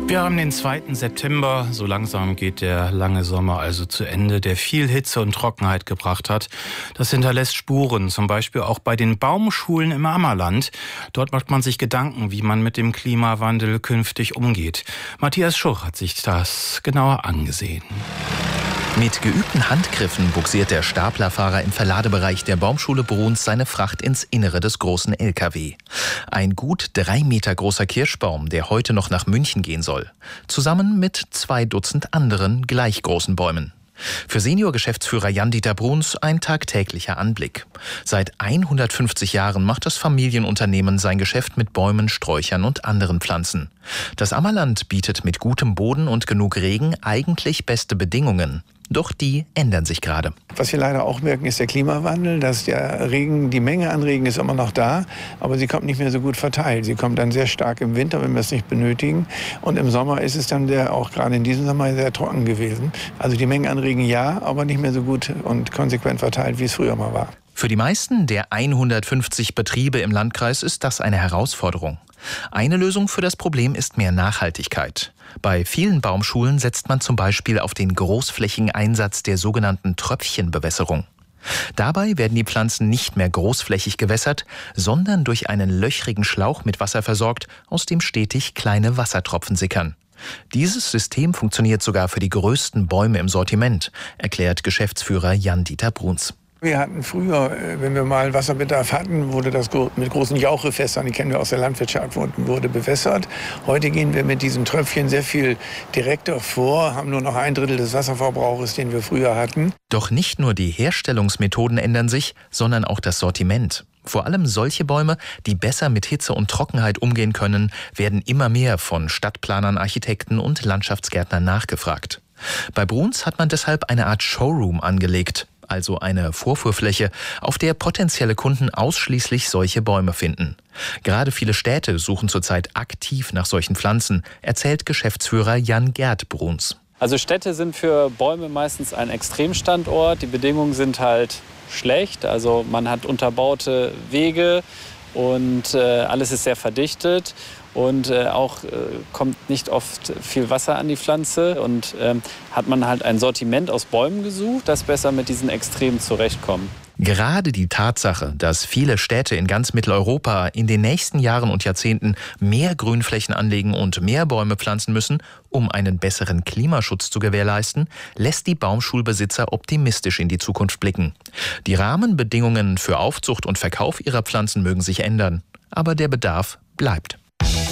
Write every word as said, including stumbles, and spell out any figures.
Wir haben den zweiten September, so langsam geht der lange Sommer also zu Ende, der viel Hitze und Trockenheit gebracht hat. Das hinterlässt Spuren, zum Beispiel auch bei den Baumschulen im Ammerland. Dort macht man sich Gedanken, wie man mit dem Klimawandel künftig umgeht. Matthias Schuch hat sich das genauer angesehen. Mit geübten Handgriffen buxiert der Staplerfahrer im Verladebereich der Baumschule Bruns seine Fracht ins Innere des großen L K W. Ein gut drei Meter großer Kirschbaum, der heute noch nach München gehen soll. Zusammen mit zwei Dutzend anderen gleich großen Bäumen. Für Senior-Geschäftsführer Jan-Dieter Bruns ein tagtäglicher Anblick. Seit hundertfünfzig Jahren macht das Familienunternehmen sein Geschäft mit Bäumen, Sträuchern und anderen Pflanzen. Das Ammerland bietet mit gutem Boden und genug Regen eigentlich beste Bedingungen. Doch die ändern sich gerade. Was wir leider auch merken, ist der Klimawandel, dass der Regen, die Menge an Regen ist immer noch da, aber sie kommt nicht mehr so gut verteilt. Sie kommt dann sehr stark im Winter, wenn wir es nicht benötigen. Und im Sommer ist es dann der, auch gerade in diesem Sommer sehr trocken gewesen. Also die Menge an Regen ja, aber nicht mehr so gut und konsequent verteilt, wie es früher mal war. Für die meisten der hundertfünfzig Betriebe im Landkreis ist das eine Herausforderung. Eine Lösung für das Problem ist mehr Nachhaltigkeit. Bei vielen Baumschulen setzt man zum Beispiel auf den großflächigen Einsatz der sogenannten Tröpfchenbewässerung. Dabei werden die Pflanzen nicht mehr großflächig gewässert, sondern durch einen löchrigen Schlauch mit Wasser versorgt, aus dem stetig kleine Wassertropfen sickern. Dieses System funktioniert sogar für die größten Bäume im Sortiment, erklärt Geschäftsführer Jan-Dieter Bruns. Wir hatten früher, wenn wir mal Wasserbedarf hatten, wurde das mit großen Jauchefässern, die kennen wir aus der Landwirtschaft, wurde bewässert. Heute gehen wir mit diesen Tröpfchen sehr viel direkter vor, haben nur noch ein Drittel des Wasserverbrauchs, den wir früher hatten. Doch nicht nur die Herstellungsmethoden ändern sich, sondern auch das Sortiment. Vor allem solche Bäume, die besser mit Hitze und Trockenheit umgehen können, werden immer mehr von Stadtplanern, Architekten und Landschaftsgärtnern nachgefragt. Bei Bruns hat man deshalb eine Art Showroom angelegt. Also eine Vorfuhrfläche, auf der potenzielle Kunden ausschließlich solche Bäume finden. Gerade viele Städte suchen zurzeit aktiv nach solchen Pflanzen, erzählt Geschäftsführer Jan-Gerd Bruns. Also Städte sind für Bäume meistens ein Extremstandort. Die Bedingungen sind halt schlecht, also man hat unterbaute Wege und äh, alles ist sehr verdichtet. Und äh, auch äh, kommt nicht oft viel Wasser an die Pflanze. Und ähm, hat man halt ein Sortiment aus Bäumen gesucht, das besser mit diesen Extremen zurechtkommt. Gerade die Tatsache, dass viele Städte in ganz Mitteleuropa in den nächsten Jahren und Jahrzehnten mehr Grünflächen anlegen und mehr Bäume pflanzen müssen, um einen besseren Klimaschutz zu gewährleisten, lässt die Baumschulbesitzer optimistisch in die Zukunft blicken. Die Rahmenbedingungen für Aufzucht und Verkauf ihrer Pflanzen mögen sich ändern, aber der Bedarf bleibt.